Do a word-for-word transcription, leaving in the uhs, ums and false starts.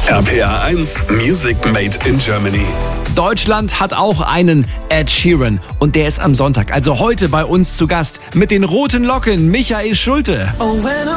R P R eins Music Made in Germany. Deutschland hat auch einen Ed Sheeran und der ist am Sonntag, also heute bei uns zu Gast mit den roten Locken, Michael Schulte.